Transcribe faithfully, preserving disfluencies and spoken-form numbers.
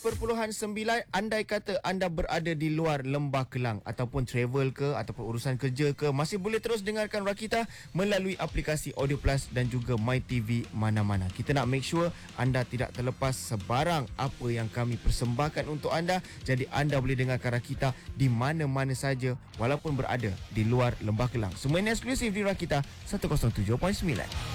Perpuluhan sembilan, andai kata anda berada di luar Lembah Kelang ataupun travel ke ataupun urusan kerja ke, masih boleh terus dengarkan Rakita melalui aplikasi Audio Plus dan juga My T V mana-mana. Kita nak make sure anda tidak terlepas sebarang apa yang kami persembahkan untuk anda. Jadi anda boleh dengarkan Rakita di mana-mana saja walaupun berada di luar Lembah Kelang. Semua ini eksklusif di Rakita seratus tujuh perpuluhan sembilan.